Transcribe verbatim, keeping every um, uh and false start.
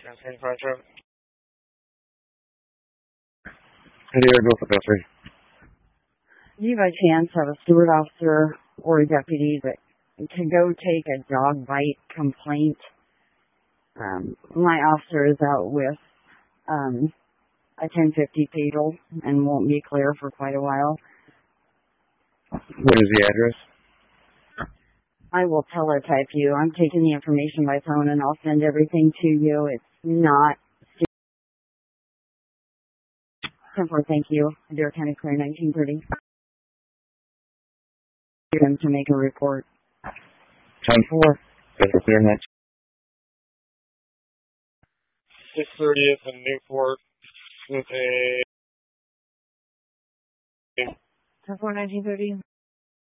Campaign Fire Truck. Dear, go for Guthrie. Do you by chance have a steward officer or a deputy that can go take a dog bite complaint? Um, my officer is out with um, a ten fifty fatal and won't be clear for quite a while. What is the address? I will teletype you. I'm taking the information by phone and I'll send everything to you. It's not... Thank you. Adair County Clear nineteen thirty. Him to make a report. ten four. Clear next. six thirtieth in Newport with a... ten four nineteen thirty.